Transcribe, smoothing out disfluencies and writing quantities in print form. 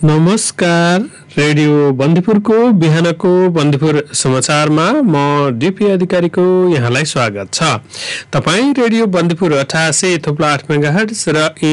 नमस्कार। रेडियो बन्दीपुरको बिहानको बन्दीपुर समाचारमा म डिपी अधिकारीको यहाँलाई स्वागत छ। तपाईँ रेडियो बन्दीपुर 88.8 मेगाहर्ट्ज र